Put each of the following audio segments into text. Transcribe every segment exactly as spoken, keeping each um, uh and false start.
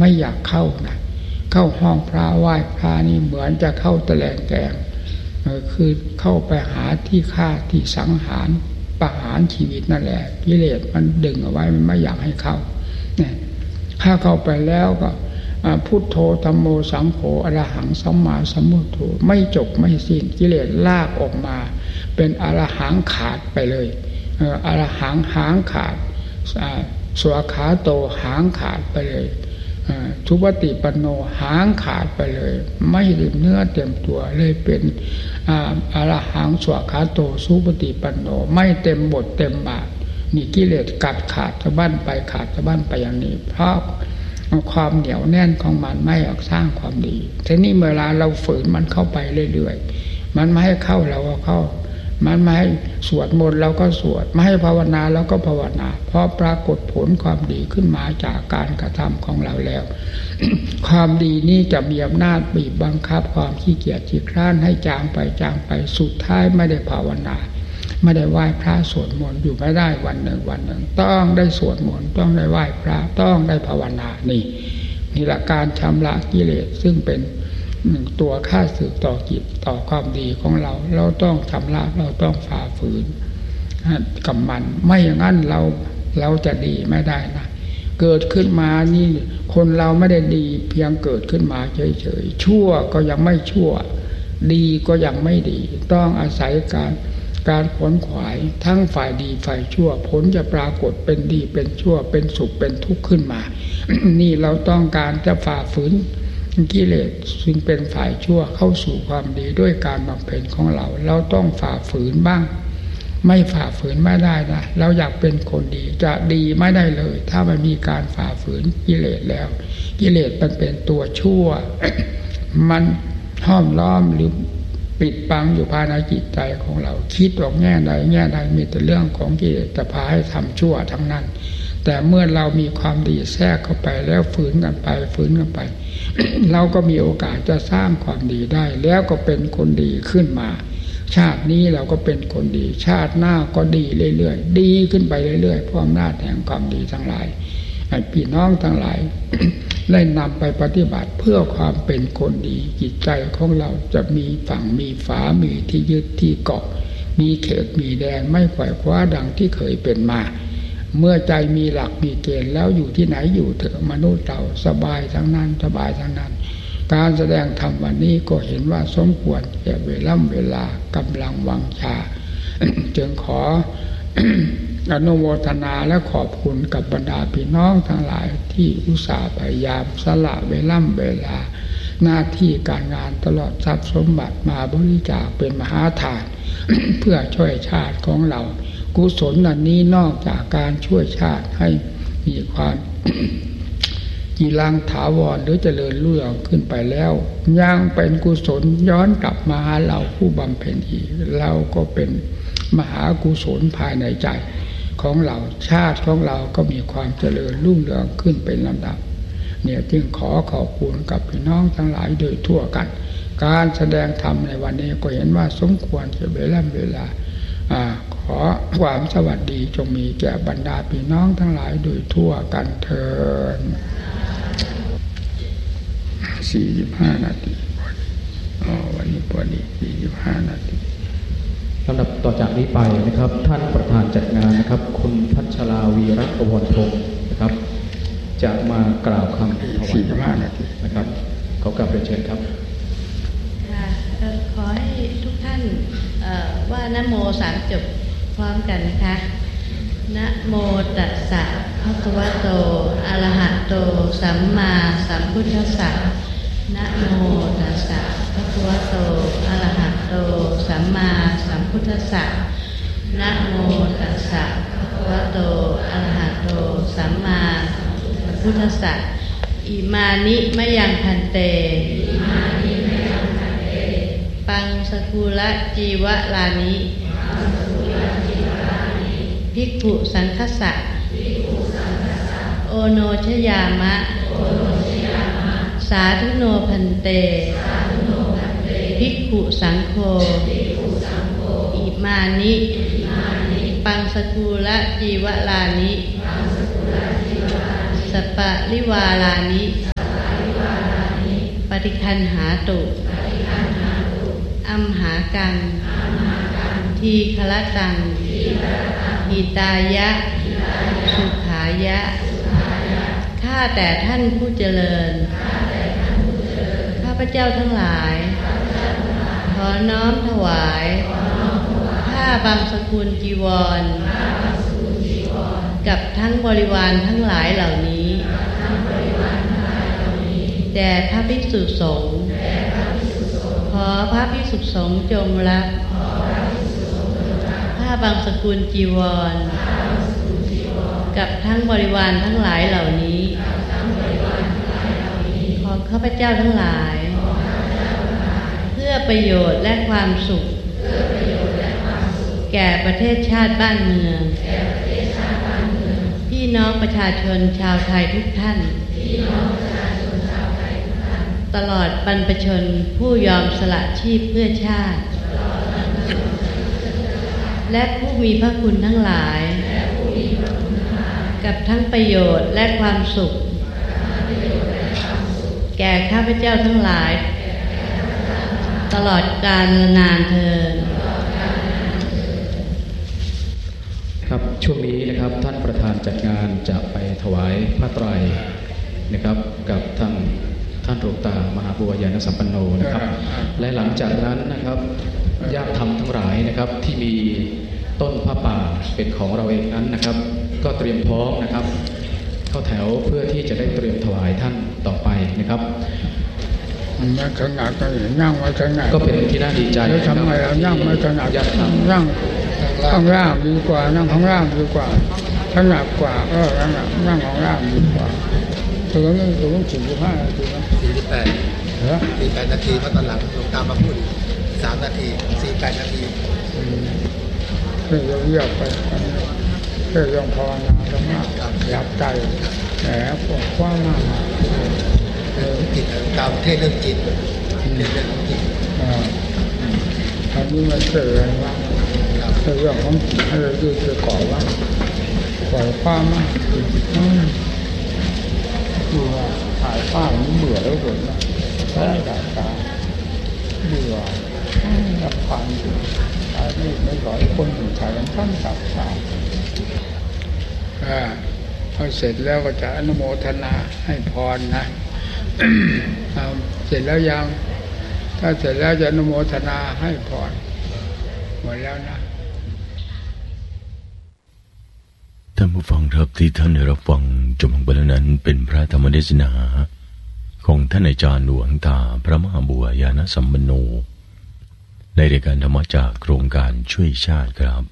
ไม่อยากเข้านะเข้าห้องพระไหว้พระนี่เหมือนจะเข้าตะแลงแกงคือเข้าไปหาที่ฆ่าที่สังหารประหารชีวิตนั่นแหละกิเลสมันดึงเอาไว้มันไม่อยากให้เข้าเนี่ยถ้าเข้าไปแล้วก็พุทโธธัมโมสังโฆอรหังสัมมาสัมพุทโธไม่จบไม่สิ้นกิเลสลากออกมาเป็นอรหังขาดไปเลยอรหังหางขาดสวขาโตหางขาดไปเลยทุปฏิปันโนหางขาดไปเลยไม่เต็มเนื้อเต็มตัวเลยเป็นอรหังสวขาโตสุปฏิปันโนไม่เต็มบทเต็มบาทนี่กิเลสกัดขาดสะบั้นไปขาดสะบั้นไปอย่างนี้เพราะความเหนียวแน่นของมันไม่ออกสร้างความดีทีนี้เวลาเราฝืนมันเข้าไปเรื่อยๆมันไม่ให้เข้าเราก็เข้ามันไม่ให้สวดมนต์เราก็สวดไม่ให้ภาวนาเราก็ภาวนาเพราะปรากฏผลความดีขึ้นมาจากการกระทำของเราแล้ว ความดีนี้จะมีอำนาจบีบบังคับความขี้เกียจขี้คร้านให้จางไปจางไปสุดท้ายไม่ได้ภาวนาไม่ได้ไหว้พระสวดมนต์อยู่ไม่ได้วันหนึ่งวันหนึ่งต้องได้สวดมนต์ต้องได้ไหว้พระต้องได้ภาวนานี่นี่แหละการชำระกิเลสซึ่งเป็นตัวฆ่าศึกต่อจิตต่อความดีของเราเราต้องชำระเราต้องฝ่าฝืนกับมันไม่อย่างนั้นเราเราจะดีไม่ได้นะเกิดขึ้นมานี่คนเราไม่ได้ดีเพียงเกิดขึ้นมาเฉยๆชั่วก็ยังไม่ชั่วดีก็ยังไม่ดีต้องอาศัยการการขวนขวายทั้งฝ่ายดีฝ่ายชั่วผลจะปรากฏเป็นดีเป็นชั่วเป็นสุขเป็นทุกข์ขึ้นมา นี่เราต้องการจะฝ่าฝืนกิเลสซึ่งเป็นฝ่ายชั่วเข้าสู่ความดีด้วยการบำเพ็ญของเราเราต้องฝ่าฝืนบ้างไม่ฝ่าฝืนไม่ได้นะเราอยากเป็นคนดีจะดีไม่ได้เลยถ้าไม่มีการฝ่าฝืนกิเลสแล้วกิเลสมันเป็นตัวชั่ว มันห้อมล้อมหรือปิดบังอยู่ภายในจิตใจของเราคิดออกแง่ใดแง่ใดมีแต่เรื่องของกิเลสจะพาให้ทำชั่วทั้งนั้นแต่เมื่อเรามีความดีแทรกเข้าไปแล้วฝืนกันไปฝืนกันไป เราก็มีโอกาสจะสร้างความดีได้แล้วก็เป็นคนดีขึ้นมาชาตินี้เราก็เป็นคนดีชาติหน้าก็ดีเรื่อยๆดีขึ้นไปเรื่อยๆเพราะอำนาจแห่งความดีทั้งหลายพี่น้องทั้งหลาย ได้นำไปปฏิบัติเพื่อความเป็นคนดีจิตใจของเราจะมีฝั่งมีฝามีที่ยึดที่เกาะมีเขตมีแดนไม่ไขว่คว้าดังที่เคยเป็นมาเมื่อใจมีหลักมีเกณฑ์แล้วอยู่ที่ไหนอยู่เถอะมนุษย์เราสบายทั้งนั้นสบายทั้งนั้นการแสดงธรรมวันนี้ก็เห็นว่าสมควรแก่เวลาเวลากำลังวังชา จึงขอ อนุโมทนาและขอบคุณกับบรรดาพี่น้องทั้งหลายที่อุตส่าห์พยายามสละเวลาเวลาหน้าที่การงานตลอดทรัพย์สมบัติมาบริจาคเป็นมหาทาน เพื่อช่วยชาติของเรากุศลอันนี้นอกจากการช่วยชาติให้มีความ กีรังถาวรหรือเจริญรุ่งเรืองขึ้นไปแล้วยังเป็นกุศลย้อนกลับมาหาเราผู้บำเพ็ญอีกเราก็เป็นมหากุศลภายในใจของเราชาติของเราก็มีความเจริญรุ่งเรืองขึ้นเป็นลำดับเนี่ยจึงขอขอบคุณกับพี่น้องทั้งหลายโดยทั่วกันการแสดงธรรมในวันนี้ก็เห็นว่าสมควรจะเวลาเวลาขอความสวัสดีจงมีแก่บรรดาพี่น้องทั้งหลายโดยทั่วกันเถิดสี่สิบห้านาทีอ๋อวันนี้พอดีสี่สิบห้านาทีลำดับต่อจากนี้ไปนะครับท่านประธานจัดงานนะครับคุณพัชราวีรัตน์ประวันพงศ์นะครับจะมากล่าวคำถวายสี่สิบห้านาทีนะครับขอกราบเรียนเชิญครับค่ะขอให้ทุกท่านว่านะโมสามจบพร้อมกันนะคะนะโมตัสสะภะคะวะโตอะระหะโตสัมมาสัมพุทธัสสะนะโมตัสสะภะคะวะโตอะระหะโตสัมมาสัมพุทธัสสะนะโมตัสสะภะคะวะโตอะระหะโตสัมมาสัมพุทธัสสะอิมานิมะยังพันเตอิมานิมะยังพันเตปังสกุลจีวะลานิปังสกุลจีวะลานิภิกขุสังคัสสะภิกขุสังคัสสะโอโนชยามะโอโนชยามะสาธุโนพันเตสาธุโนพันเตภิกขุสังโฆภิกขุสังโฆอิมานิอิมานิปังสกุลจีวะลานิปังสกุลจีวะลานิสัปปะริวาลานิฏิคันหาตุอัมหากังทีฆลตังหิตายะสุขายะข้าแต่ท่านผู้เจริญข้าพเจ้าทั้งหลายขอน้อมถวายผ้าบางสกุลจีวรกับทั้งบริวารทั้งหลายเหล่านี้แด่พระภิกษุสงฆ์ขอพระภิกษุสงฆ์จงรับผ้าบางสกุลจีวรกับทั้งบริวารทั้งหลายเหล่านี้ของข้าพเจ้าทั้งหลายเพื่อประโยชน์และความสุขแก่ประเทศชาติบ้านเมืองพี่น้องประชาชนชาวไทยทุกท่านตลอดบรรพชนผู้ยอมสละชีพเพื่อชาติและผู้มีพระคุณทั้งหลายกับทั้งประโยชน์และความสุขแก่ข้าพเจ้าทั้งหลายตลอดกาลนานเทอญครับช่วงนี้นะครับท่านประธานจัดงานจะไปถวายพระไตรนะครับกับท่านท่านหลวงตามหาบัวยานสัมปันโนนะครับและหลังจากนั้นนะครับญาติธรรมทั้งหลายนะครับที่มีต้นผ้าป่าเป็นของเราเองนั้นนะครับก็เตรียมพร้อมนะครับเข้าแถวเพื่อที่จะได้เตรียมถวายท่านต่อไปนะครับไม่ถนัดก็นั่งไม่ถนัดก็เป็นที่น่าดีใจแล้วทำไมเรานั่งไม่ถนัดนั่งข้างล่างดีกว่านั่งข้างล่างดีกว่าถนัดกว่าเออนั่งนั่งข้างล่างดีกว่าถึงนั่งถึงสี่สิบห้านาทีสี่สิบแปดเหรอสี่แปดนาทีเพราะตอนหลังลงตามมาพูดสามนาทีสี่แปดนาทีเพื่อเรียกไปเพื่อยังภาวนาธรรมะหลับใจแหมปวดคว้ามากจิตตามเทศเรื่องจิตเรื่องจิตอันนี้มันเสื่อมว่าเรื่องของจิตให้เราดูจะก่อว่าปล่อยความมากดูว่าถ่ายภาพนี้เบื่อแล้วเกินนะใช้ดาตาเบื่อรับฟังถ่ายไม่ไม่ร้อยคนถึงถ่ายกันทั้งสามสามอ่าพอเสร็จแล้วก็จะอนุโมทนาให้พรนะเสร็จแล้วยังถ้าเสร็จแล้วจะอนุโมทนาให้พรหมดแล้วนะท่านผู้ฟังครับที่ท่านได้รับฟังจบลงไปแล้วนั้นเป็นพระธรรมเทศนาของท่านอาจารย์หลวงตาพระมหาบัวยานสัมปันโนในรายการธรรมจากโครงการช่วยชาติครับ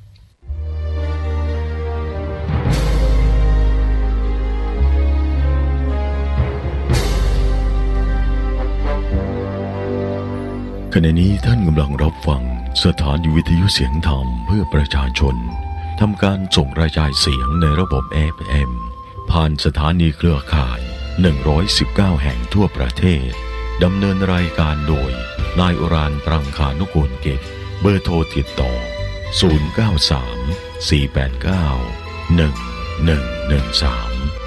ขณะนี้ท่านกำลังรับฟังสถานีวิทยุเสียงธรรมเพื่อประชาชนทำการส่งกระจายเสียงในระบบ เอฟ เอ็ม ผ่านสถานีเครือข่ายหนึ่งร้อยสิบเก้าแห่งทั่วประเทศดำเนินรายการโดยนายอุรานตรังคานุกูลเกตเบอร์โทรติดต่อศูนย์ เก้า สาม สี่ แปด เก้า หนึ่ง หนึ่ง หนึ่ง สาม